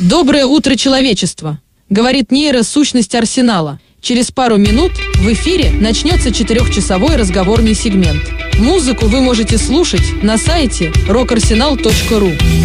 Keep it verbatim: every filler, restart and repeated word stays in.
Доброе утро, человечество! Говорит нейросущность Арсенала. Через пару минут в эфире начнется четырехчасовой разговорный сегмент. Музыку вы можете слушать на сайте рок арсенал точка ру.